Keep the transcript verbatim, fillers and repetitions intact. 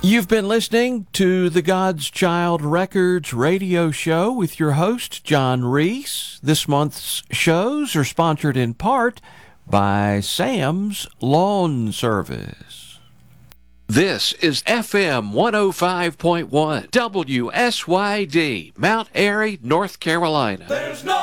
You've been listening to the God's Child Records radio show with your host, John Reese. This month's shows are sponsored in part by Sam's Lawn Service. This is F M one oh five point one, W S Y D, Mount Airy, North Carolina. There's no